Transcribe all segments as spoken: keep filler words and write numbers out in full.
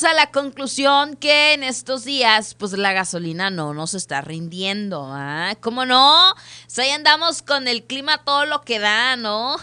a la conclusión que en estos días, pues la gasolina no nos está rindiendo, ¿ah? ¿Cómo no? Si ahí andamos con el clima todo lo que da, ¿no?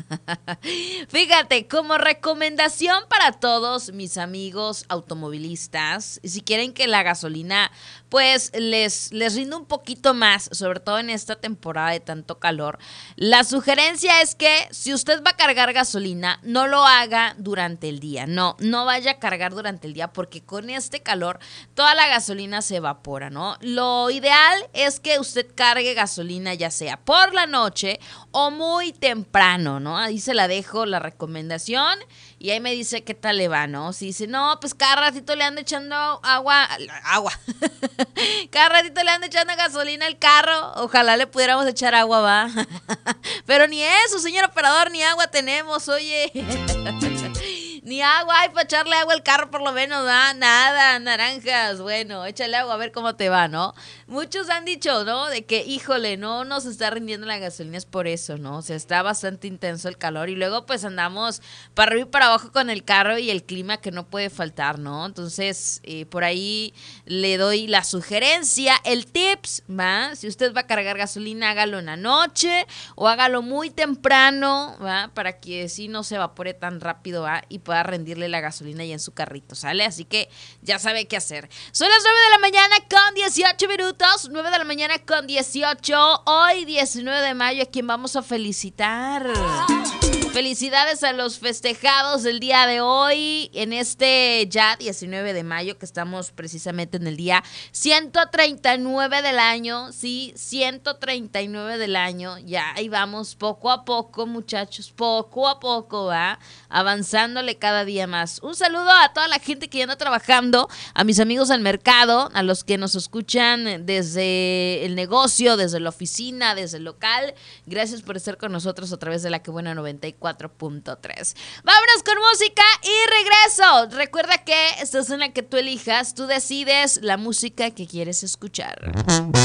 Fíjate, como recomendación para todos mis amigos automovilistas, si quieren que la gasolina pues les, les rinda un poquito más, sobre todo en esta temporada de tanto calor, la sugerencia es que si usted va a cargar gasolina, no lo haga durante el día, no, no vaya a cargar durante el día porque con este calor toda la gasolina se evapora, ¿no? Lo ideal es que usted cargue gasolina ya sea por la noche o muy temprano, ¿no? Ahí se la dejo la recomendación y ahí me dice qué tal le va, ¿no? Si dice, no, pues cada ratito le ando echando agua, agua, cada ratito le ando echando gasolina al carro, ojalá le pudiéramos echar agua, va. Pero ni eso, señor operador, ni agua tenemos, oye. Ni agua, hay para echarle agua al carro por lo menos, ¿no? Nada, naranjas, bueno, échale agua a ver cómo te va, ¿no? Muchos han dicho, ¿no? De que, híjole, no nos está rindiendo la gasolina, es por eso, ¿no? O sea, está bastante intenso el calor y luego pues andamos para arriba y para abajo con el carro y el clima que no puede faltar, ¿no? Entonces, eh, por ahí le doy la sugerencia, el tips, ¿va? Si usted va a cargar gasolina, hágalo en la noche o hágalo muy temprano, ¿va? Para que así no se evapore tan rápido, ¿va? Y pueda rendirle la gasolina ya en su carrito, ¿sale? Así que ya sabe qué hacer. Son las nueve de la mañana con dieciocho minutos, nueve de la mañana con dieciocho, hoy diecinueve de mayo, a quien vamos a felicitar. Felicidades a los festejados del día de hoy, en este ya diecinueve de mayo, que estamos precisamente en el día ciento treinta y nueve del año, sí, ciento treinta y nueve del año, ya ahí vamos poco a poco, muchachos, poco a poco, va, avanzándole cada día más. Un saludo a toda la gente que ya anda trabajando, a mis amigos del mercado, a los que nos escuchan desde el negocio, desde la oficina, desde el local, gracias por estar con nosotros a través de la Que Buena noventa y cuatro punto tres. Vámonos con música y regreso. Recuerda que esta es en la que tú elijas, tú decides la música que quieres escuchar.